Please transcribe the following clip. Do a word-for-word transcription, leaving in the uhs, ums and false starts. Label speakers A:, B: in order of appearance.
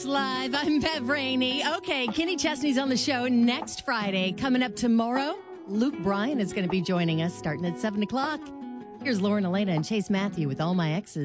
A: Live, I'm Bev Rainey. Okay, Kenny Chesney's on the show next Friday. Coming up tomorrow, Luke Bryan is going to be joining us starting at seven o'clock. Here's Lauren Elena and Chase Matthew with All My Exes.